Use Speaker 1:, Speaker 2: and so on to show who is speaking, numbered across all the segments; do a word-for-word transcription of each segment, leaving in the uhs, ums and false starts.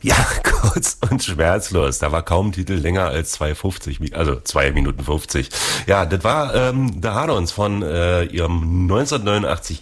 Speaker 1: Ja, kurz und schmerzlos. Da war kaum ein Titel länger als zwei fünfzig, also zwei Minuten fünfzig. Ja, das war ähm, The Hard-Ons von äh, ihrem neunzehnhundertneunundachtzig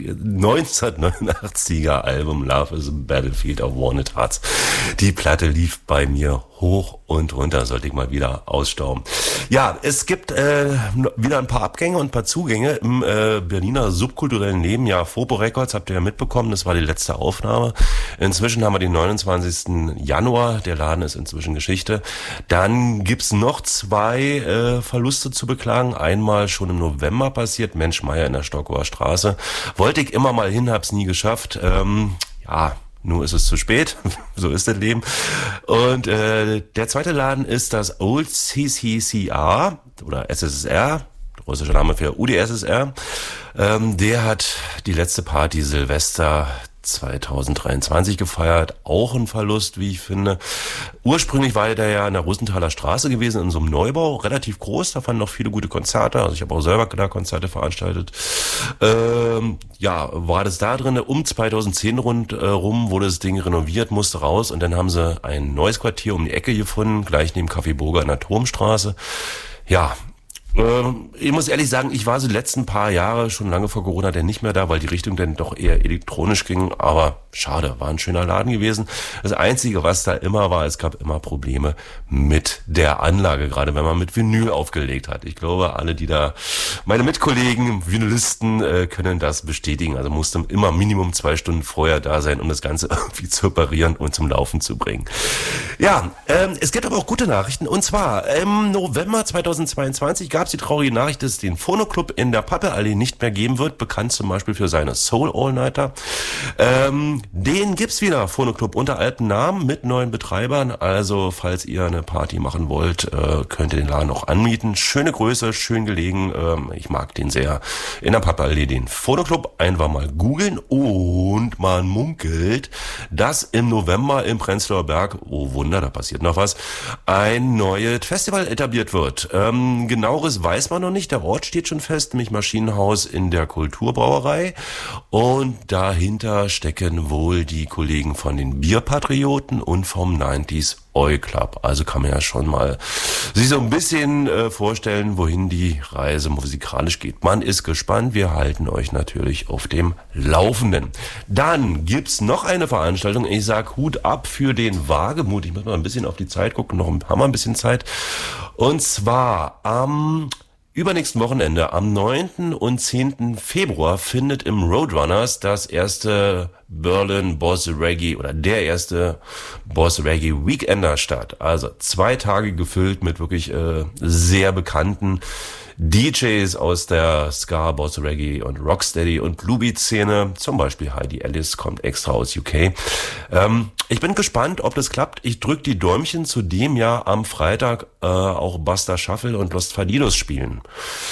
Speaker 1: neunzehnhundertneunundachtziger Album Love is a Battlefield of Wanted Hearts. Die Platte lief bei mir hoch und runter, sollte ich mal wieder ausstauben. Ja, es gibt äh, wieder ein paar Abgänge und ein paar Zugänge im äh, Berliner subkulturellen Leben. Ja, Fopo Records habt ihr ja mitbekommen, das war die letzte Aufnahme. Inzwischen haben wir den neunundzwanzigsten Januar, der Laden ist inzwischen Geschichte. Dann gibt's noch zwei äh, Verluste zu beklagen. Einmal schon im November passiert, Mensch Meier in der Stockower Straße. Wollte ich immer mal hin, hab's nie geschafft. Ähm, ja, nun ist es zu spät. So ist das Leben. Und äh, der zweite Laden ist das Old C C C R oder S S S R, russischer Name für U D S S R. Ähm, der hat die letzte Party Silvester zweitausenddreiundzwanzig gefeiert, auch ein Verlust, wie ich finde. Ursprünglich war der ja in der Rosenthaler Straße gewesen, in so einem Neubau, relativ groß, da fanden noch viele gute Konzerte, also ich habe auch selber da Konzerte veranstaltet. Ähm, ja, war das da drin, um zweitausendzehn rund äh, rum wurde das Ding renoviert, musste raus und dann haben sie ein neues Quartier um die Ecke gefunden, gleich neben Café Burger in der Turmstraße. Ja, ich muss ehrlich sagen, ich war so die letzten paar Jahre, schon lange vor Corona, denn nicht mehr da, weil die Richtung dann doch eher elektronisch ging. Aber schade, war ein schöner Laden gewesen. Das Einzige, was da immer war, es gab immer Probleme mit der Anlage, gerade wenn man mit Vinyl aufgelegt hat. Ich glaube, alle, die da, meine Mitkollegen, Vinylisten, äh, können das bestätigen. Also musste immer Minimum zwei Stunden vorher da sein, um das Ganze irgendwie zu reparieren und zum Laufen zu bringen. Ja, ähm, es gibt aber auch gute Nachrichten. Und zwar im November zweitausendzweiundzwanzig gab es die traurige Nachricht, dass es den Phono-Club in der Pappelallee nicht mehr geben wird, bekannt zum Beispiel für seine Soul-All-Nighter. Ähm, den gibt's wieder, Phono-Club unter alten Namen mit neuen Betreibern, also falls ihr eine Party machen wollt, äh, könnt ihr den Laden auch anmieten. Schöne Größe, schön gelegen, ähm, ich mag den sehr. In der Pappelallee den Phono-Club, einfach mal googeln und man munkelt, dass im November im Prenzlauer Berg, oh Wunder, da passiert noch was, ein neues Festival etabliert wird. Ähm, genaueres weiß man noch nicht, der Ort steht schon fest, nämlich Maschinenhaus in der Kulturbrauerei und dahinter stecken wohl die Kollegen von den Bierpatrioten und vom neunziger Oi Club. Also kann man ja schon mal sich so ein bisschen äh, vorstellen, wohin die Reise musikalisch geht. Man ist gespannt, wir halten euch natürlich auf dem Laufenden. Dann gibt's noch eine Veranstaltung, ich sag Hut ab für den Wagemut. Ich muss mal ein bisschen auf die Zeit gucken, noch haben wir ein bisschen Zeit. Und zwar am übernächsten Wochenende, am neunten und zehnten Februar, findet im Roadrunners das erste Berlin Boss Reggae oder der erste Boss Reggae Weekender statt. Also zwei Tage gefüllt mit wirklich äh, sehr bekannten D Js aus der Ska, Boss Reggae und Rocksteady und Bluebeat-Szene. Zum Beispiel Heidi Ellis kommt extra aus U K. Ähm, ich bin gespannt, ob das klappt. Ich drücke die Däumchen, zu dem ja am Freitag äh, auch Buster Shuffle und Los Fadidos spielen.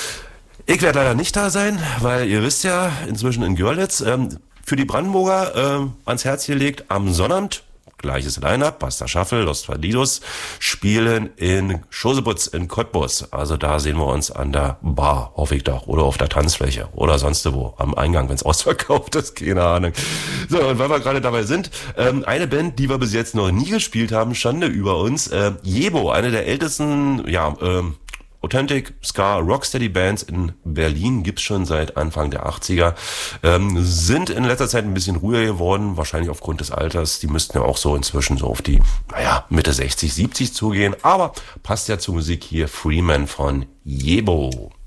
Speaker 1: Ich werde leider nicht da sein, weil ihr wisst ja, inzwischen in Görlitz, ähm, für die Brandenburger äh, ans Herz gelegt, am Sonnabend, gleiches Line-Up, Buster Shuffle, Los Fadidos, spielen in Schoseputz in Cottbus. Also da sehen wir uns an der Bar, hoffe ich doch, oder auf der Tanzfläche oder sonst wo, am Eingang, wenn es ausverkauft ist, keine Ahnung. So, und weil wir gerade dabei sind, ähm, eine Band, die wir bis jetzt noch nie gespielt haben, Schande über uns, äh, Jebo, eine der ältesten, ja, ähm, Authentic Ska Rocksteady Bands in Berlin gibt's schon seit Anfang der achtziger, ähm, sind in letzter Zeit ein bisschen ruhiger geworden, wahrscheinlich aufgrund des Alters. Die müssten ja auch so inzwischen so auf die, naja, Mitte sechzig, siebzig zugehen, aber passt ja zur Musik hier, Freeman von Jebo.